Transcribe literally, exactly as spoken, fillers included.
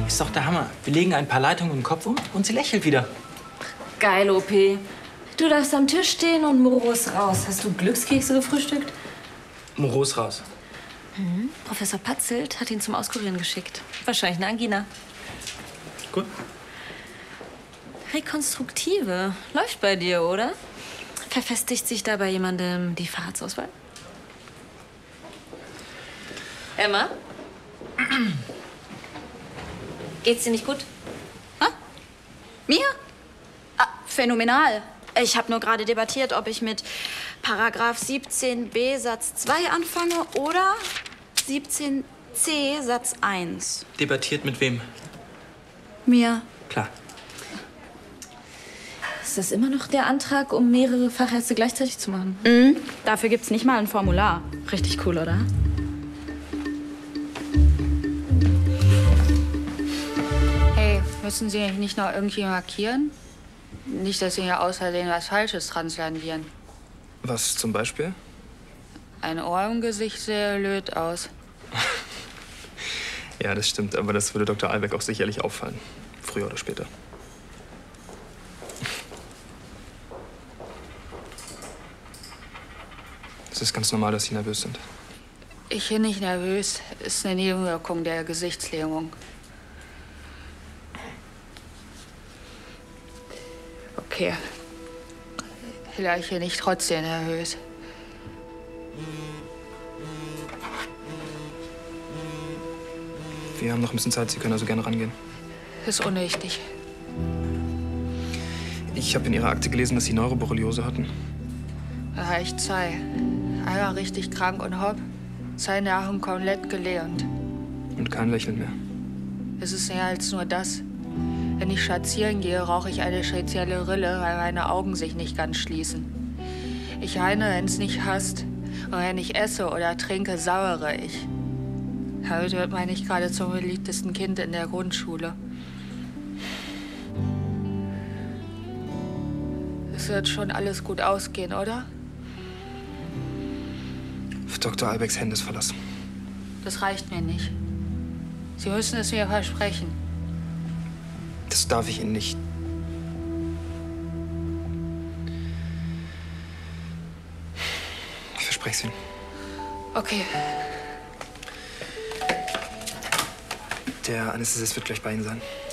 Ist doch der Hammer. Wir legen ein paar Leitungen im Kopf um und sie lächelt wieder. Geil, O P. Du darfst am Tisch stehen und Moros raus. Hast du Glückskekse gefrühstückt? Moros raus. Mhm. Professor Patzelt hat ihn zum Auskurieren geschickt. Wahrscheinlich eine Angina. Gut. Rekonstruktive. Läuft bei dir, oder? Verfestigt sich da bei jemandem die Fahrradsauswahl? Emma? Geht's dir nicht gut? Ha? Mir? Ah, phänomenal. Ich habe nur gerade debattiert, ob ich mit Paragraph siebzehn b Satz zwei anfange oder siebzehn c Satz eins. Debattiert mit wem? Mir. Klar. Ist das immer noch der Antrag, um mehrere Fachärzte gleichzeitig zu machen? Mhm. Dafür gibt's nicht mal ein Formular. Richtig cool, oder? Hey, müssen Sie nicht noch irgendwie markieren? Nicht, dass Sie hier außerdem was Falsches translandieren. Was zum Beispiel? Ein Ohr im Gesicht sähe blöd aus. Ja, das stimmt, aber das würde Doktor Albeck auch sicherlich auffallen. Früher oder später. Es ist ganz normal, dass Sie nervös sind. Ich bin nicht nervös. Ist eine Nebenwirkung der Gesichtslähmung. Okay. Vielleicht bin ich trotzdem nervös. Wir haben noch ein bisschen Zeit, Sie können also gerne rangehen. Ist unwichtig. Ich habe in Ihrer Akte gelesen, dass Sie Neuroborreliose hatten. Da habe ich zwei. Einmal richtig krank und hopp. Zwei Nerven komplett gelähmt. Und kein Lächeln mehr. Es ist mehr als nur das. Wenn ich spazieren gehe, rauche ich eine spezielle Rille, weil meine Augen sich nicht ganz schließen. Ich weine, wenn es nicht passt. Und wenn ich esse oder trinke, sauere ich. Damit wird man nicht gerade zum beliebtesten Kind in der Grundschule. Es wird schon alles gut ausgehen, oder? Auf Doktor Albecks Hände ist verlassen. Das reicht mir nicht. Sie müssen es mir versprechen. Das darf ich Ihnen nicht. Ich verspreche es Ihnen. Okay. Der Anästhesist wird gleich bei Ihnen sein.